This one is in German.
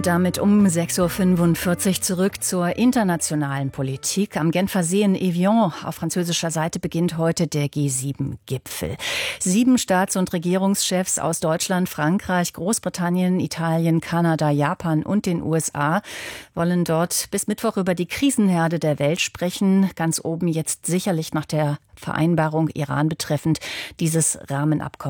Und damit um 6.45 Uhr zurück zur internationalen Politik. Am Genfer See in Evian auf französischer Seite beginnt heute der G7-Gipfel. 7 Staats- und Regierungschefs aus Deutschland, Frankreich, Großbritannien, Italien, Kanada, Japan und den USA wollen dort bis Mittwoch über die Krisenherde der Welt sprechen. Ganz oben jetzt sicherlich nach der Vereinbarung Iran betreffend dieses Rahmenabkommen